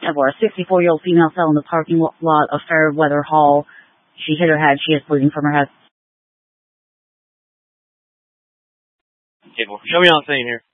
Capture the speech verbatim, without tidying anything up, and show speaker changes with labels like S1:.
S1: Or a sixty-four-year-old female fell in the parking lot of Fairweather Hall. She hit her head. She is bleeding from her head.
S2: Okay, well, show me on scene here.